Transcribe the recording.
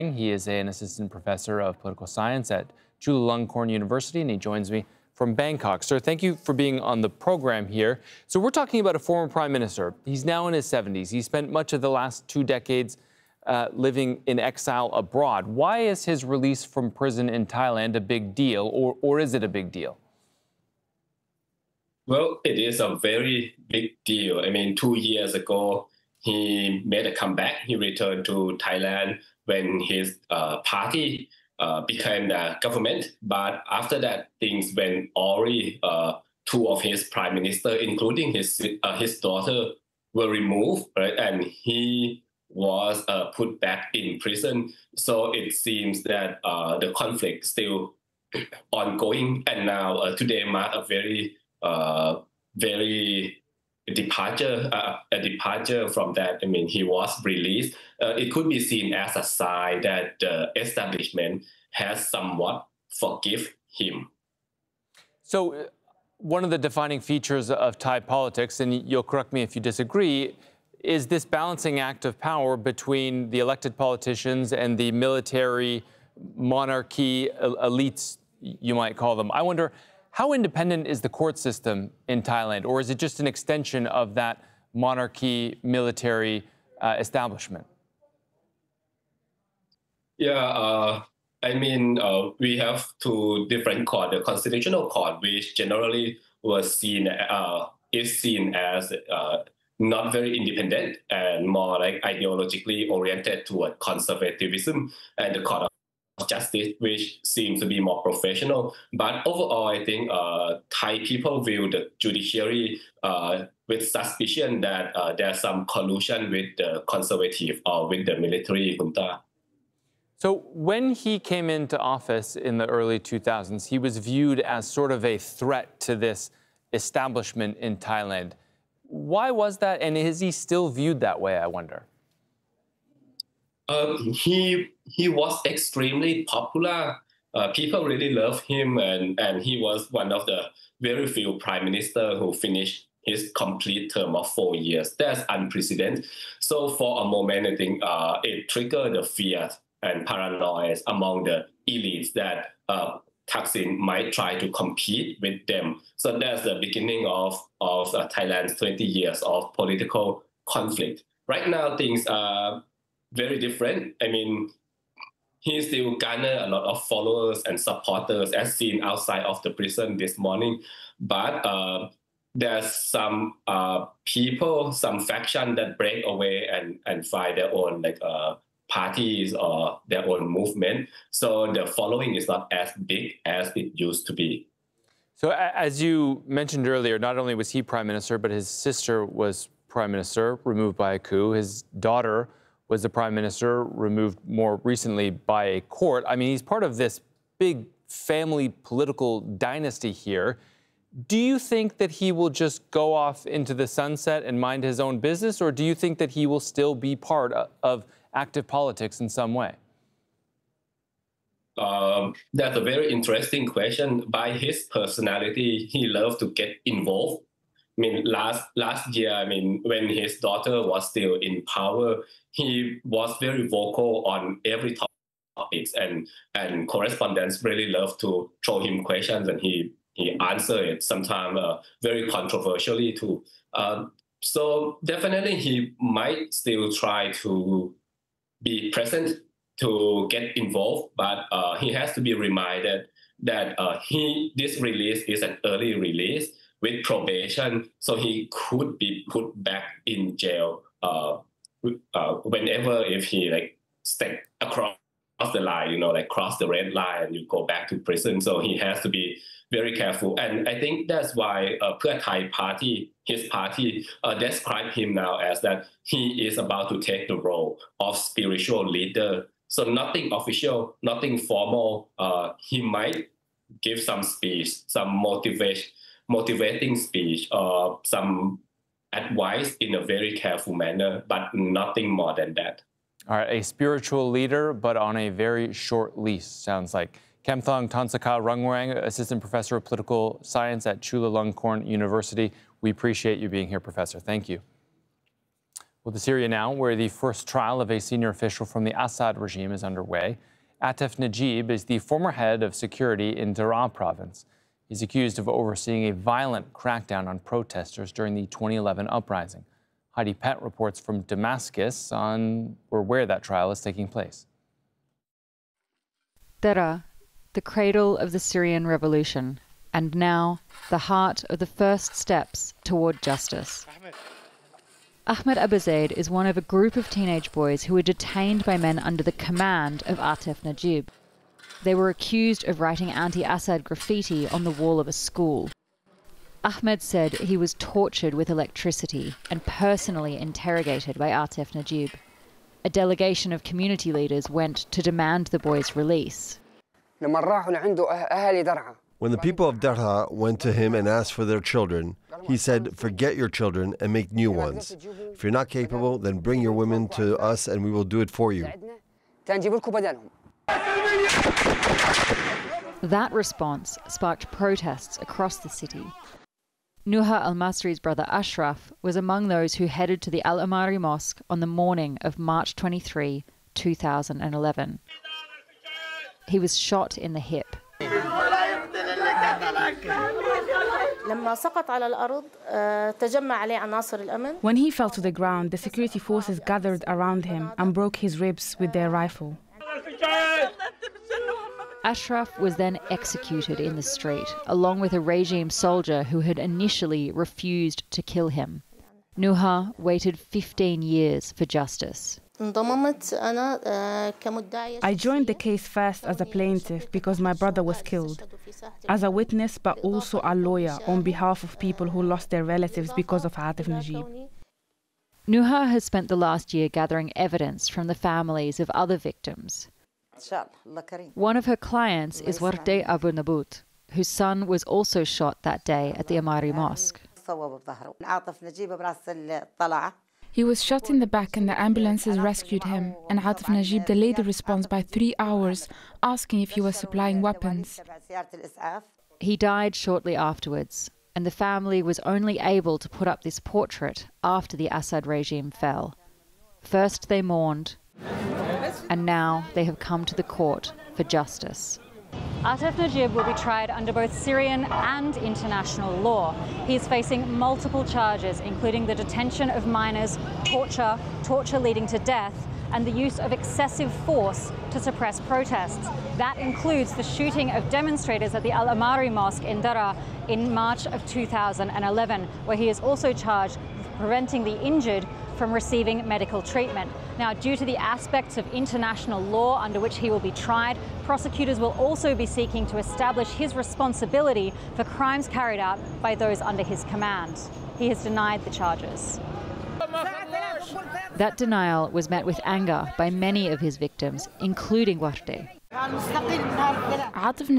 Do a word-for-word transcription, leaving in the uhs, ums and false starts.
He is an assistant professor of political science at Chulalongkorn University, and he joins me from Bangkok. Sir, thank you for being on the program here. So we're talking about a former prime minister. He's now in his seventies. He spent much of the last two decades uh, living in exile abroad. Why is his release from prison in Thailand a big deal, or, or is it a big deal? Well, it is a very big deal. I mean, two years ago, he made a comeback. He returned to Thailand when his uh, party uh, became the government. But after that, things went awry. Uh, two of his prime minister, including his uh, his daughter, were removed, right? And he was uh, put back in prison. So it seems that uh, the conflict still ongoing. And now uh, today marked a very, uh, very departure, uh, a departure from that. I mean, he was released. Uh, it could be seen as a sign that the establishment has somewhat forgive him. So uh, one of the defining features of Thai politics, and you'll correct me if you disagree, is this balancing act of power between the elected politicians and the military monarchy elites, you might call them. I wonder, how independent is the court system in Thailand, or is it just an extension of that monarchy military uh, establishment? Yeah, uh, I mean, uh, we have two different courts. The Constitutional Court, which generally was seen uh, is seen as uh, not very independent and more like ideologically oriented toward conservatism, and the Court of Justice, which seems to be more professional. But overall, I think uh, Thai people view the judiciary uh, with suspicion that uh, there's some collusion with the conservative or with the military junta. So when he came into office in the early two thousands, he was viewed as sort of a threat to this establishment in Thailand. Why was that, and is he still viewed that way, I wonder? Uh, he he was extremely popular. Uh, people really loved him, and, and he was one of the very few prime minister who finished his complete term of four years. That's unprecedented. So for a moment, I think uh, it triggered the fear and paranoia among the elites that uh, Thaksin might try to compete with them. So that's the beginning of, of uh, Thailand's twenty years of political conflict. Right now, things are very different. I mean, he still garner a lot of followers and supporters as seen outside of the prison this morning. But uh, there's some uh, people, some faction that break away and, and find their own like uh, parties or their own movement. So the following is not as big as it used to be. So as you mentioned earlier, not only was he prime minister, but his sister was prime minister, removed by a coup. His daughter was the prime minister, removed more recently by a court. I mean, he's part of this big family political dynasty here. Do you think that he will just go off into the sunset and mind his own business, or do you think that he will still be part of active politics in some way? Um, that's a very interesting question. By his personality, he loves to get involved. I mean, last last year, I mean, when his daughter was still in power, he was very vocal on every topic, and and correspondents really love to throw him questions, and he he answered it sometimes uh, very controversially too. Um, so definitely, he might still try to be present, to get involved, but uh, he has to be reminded that uh, he this release is an early release with probation, so he could be put back in jail uh, uh, whenever if he like step across the line, you know, like cross the red line and you go back to prison. So he has to be very careful. And I think that's why uh, Pheu Thai party, his party, uh, describe him now as that he is about to take the role of spiritual leader. So nothing official, nothing formal. Uh, he might give some speech, some motivation, motivating speech, or some advice in a very careful manner, but nothing more than that. All right, a spiritual leader, but on a very short leash, sounds like. Khamthong Thonsaka Rungwang, Assistant Professor of Political Science at Chulalongkorn University. We appreciate you being here, Professor. Thank you. Well, to Syria now, where the first trial of a senior official from the Assad regime is underway. Atef Najib is the former head of security in Daraa province. He's accused of overseeing a violent crackdown on protesters during the twenty eleven uprising. Heidi Pett reports from Damascus on or where that trial is taking place. Daraa, the cradle of the Syrian revolution, and now the heart of the first steps toward justice. Ahmed Abu Zaid is one of a group of teenage boys who were detained by men under the command of Atef Najib. They were accused of writing anti-Assad graffiti on the wall of a school. Ahmed said he was tortured with electricity and personally interrogated by Atef Najib. A delegation of community leaders went to demand the boys' release. When the people of Daraa went to him and asked for their children, he said, "Forget your children and make new ones. If you're not capable, then bring your women to us and we will do it for you." That response sparked protests across the city. Nuha al-Masri's brother Ashraf was among those who headed to the Al-Amari Mosque on the morning of March twenty-third, two thousand eleven. He was shot in the hip. When he fell to the ground, the security forces gathered around him and broke his ribs with their rifle. Ashraf was then executed in the street, along with a regime soldier who had initially refused to kill him. Nuha waited fifteen years for justice. I joined the case first as a plaintiff because my brother was killed, as a witness but also a lawyer on behalf of people who lost their relatives because of Atef Najib. Nuha has spent the last year gathering evidence from the families of other victims. One of her clients is Wardeh Abu Nabut, whose son was also shot that day at the Amari Mosque. He was shot in the back and the ambulances rescued him, and Atef Najib delayed the response by three hours, asking if he was supplying weapons. He died shortly afterwards, and the family was only able to put up this portrait after the Assad regime fell. First they mourned, and now they have come to the court for justice. Atef Najib will be tried under both Syrian and international law. He is facing multiple charges, including the detention of minors, torture, torture leading to death, and the use of excessive force to suppress protests. That includes the shooting of demonstrators at the Al-Amari Mosque in Daraa in March of two thousand eleven, where he is also charged with preventing the injured from receiving medical treatment. Now, due to the aspects of international law under which he will be tried, prosecutors will also be seeking to establish his responsibility for crimes carried out by those under his command. He has denied the charges. That denial was met with anger by many of his victims, including Wardeh. Atef